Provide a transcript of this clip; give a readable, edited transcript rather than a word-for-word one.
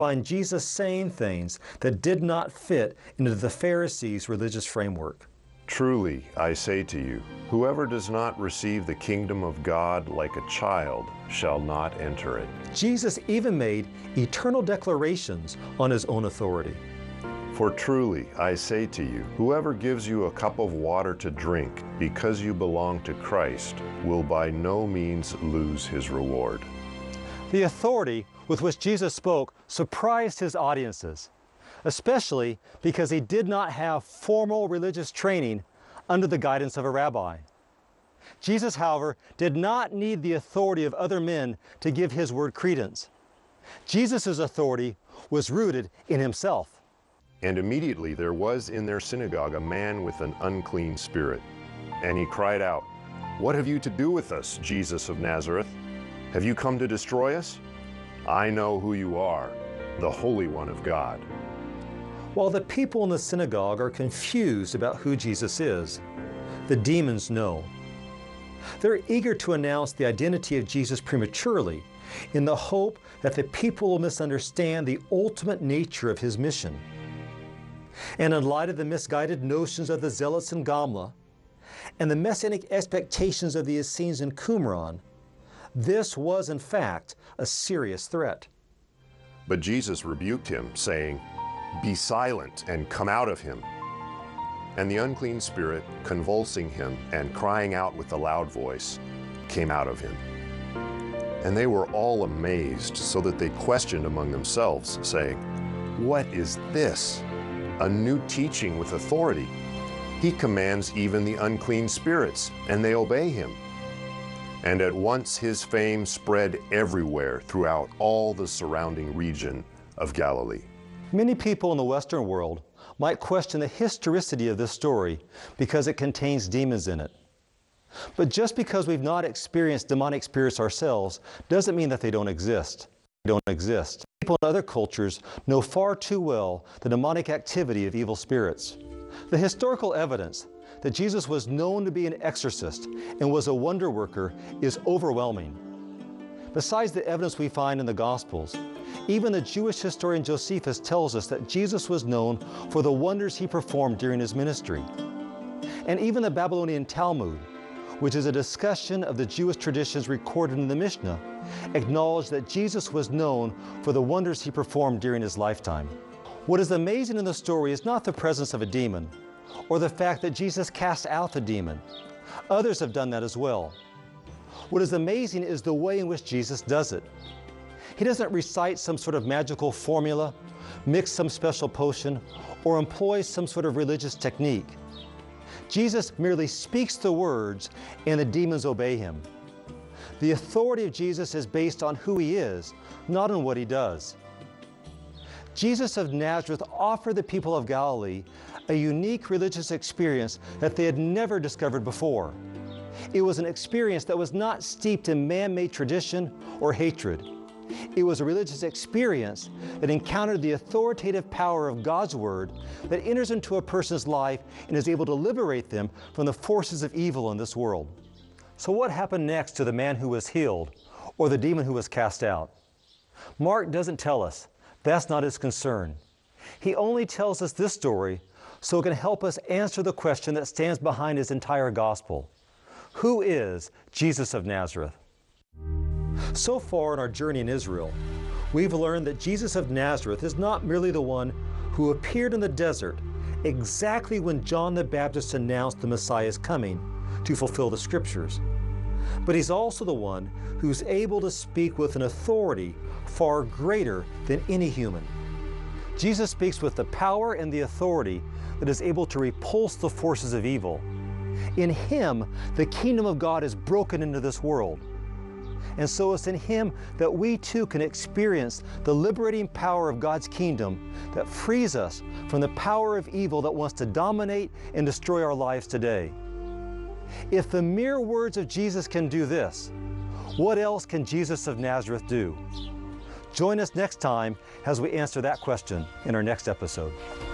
find Jesus saying things that did not fit into the Pharisees' religious framework. Truly, I say to you, whoever does not receive the kingdom of God like a child shall not enter it. Jesus even made eternal declarations on his own authority. For truly, I say to you, whoever gives you a cup of water to drink because you belong to Christ will by no means lose his reward. The authority with which Jesus spoke surprised his audiences, especially because he did not have formal religious training under the guidance of a rabbi. Jesus, however, did not need the authority of other men to give his word credence. Jesus' authority was rooted in himself. And immediately there was in their synagogue a man with an unclean spirit. And he cried out, "What have you to do with us, Jesus of Nazareth? Have you come to destroy us? I know who you are, the Holy One of God." While the people in the synagogue are confused about who Jesus is, the demons know. They're eager to announce the identity of Jesus prematurely in the hope that the people will misunderstand the ultimate nature of his mission. And in light of the misguided notions of the Zealots in Gamla and the messianic expectations of the Essenes in Qumran, this was in fact a serious threat. But Jesus rebuked him, saying, "Be silent and come out of him." And the unclean spirit, convulsing him and crying out with a loud voice, came out of him. And they were all amazed, so that they questioned among themselves, saying, "What is this? A new teaching with authority. He commands even the unclean spirits, and they obey him." And at once his fame spread everywhere throughout all the surrounding region of Galilee. Many people in the Western world might question the historicity of this story because it contains demons in it. But just because we've not experienced demonic spirits ourselves doesn't mean that they don't exist. They don't exist. People in other cultures know far too well the demonic activity of evil spirits. The historical evidence that Jesus was known to be an exorcist and was a wonder worker is overwhelming. Besides the evidence we find in the Gospels, even the Jewish historian Josephus tells us that Jesus was known for the wonders he performed during his ministry. And even the Babylonian Talmud, which is a discussion of the Jewish traditions recorded in the Mishnah, acknowledged that Jesus was known for the wonders he performed during his lifetime. What is amazing in the story is not the presence of a demon, or the fact that Jesus cast out the demon. Others have done that as well. What is amazing is the way in which Jesus does it. He doesn't recite some sort of magical formula, mix some special potion, or employ some sort of religious technique. Jesus merely speaks the words and the demons obey him. The authority of Jesus is based on who he is, not on what he does. Jesus of Nazareth offered the people of Galilee a unique religious experience that they had never discovered before. It was an experience that was not steeped in man-made tradition or hatred. It was a religious experience that encountered the authoritative power of God's Word that enters into a person's life and is able to liberate them from the forces of evil in this world. So what happened next to the man who was healed or the demon who was cast out? Mark doesn't tell us. That's not his concern. He only tells us this story so it can help us answer the question that stands behind his entire gospel. Who is Jesus of Nazareth? So far in our journey in Israel, we've learned that Jesus of Nazareth is not merely the one who appeared in the desert exactly when John the Baptist announced the Messiah's coming to fulfill the Scriptures, but he's also the one who's able to speak with an authority far greater than any human. Jesus speaks with the power and the authority that is able to repulse the forces of evil. In him, the kingdom of God is broken into this world. And so it's in him that we too can experience the liberating power of God's kingdom that frees us from the power of evil that wants to dominate and destroy our lives today. If the mere words of Jesus can do this, what else can Jesus of Nazareth do? Join us next time as we answer that question in our next episode.